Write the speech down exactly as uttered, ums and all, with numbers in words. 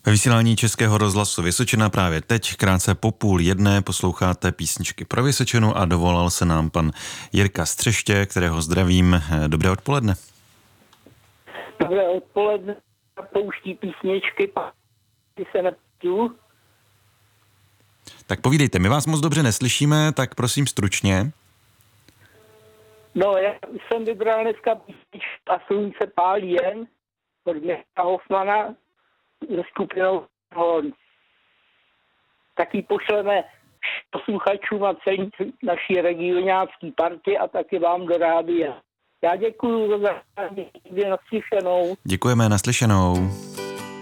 Ve vysílání Českého rozhlasu Vysočina právě teď, krátce po půl jedné, posloucháte písničky pro Vysočinu a dovolal se nám pan Jirka Střeště, kterého zdravím. Dobré odpoledne. Dobré odpoledne, pouští písničky, když se nepiju. Tak povídejte, my vás moc dobře neslyšíme, tak prosím stručně. No, já jsem vybral dneska písničku A slunce pálí jen od Města Hofmana ze skupinou Horn. Taky pošleme posluchačům a celý naší regionácký party a taky vám do rádia. Já děkuju za naslyšenou. Děkujeme, naslyšenou.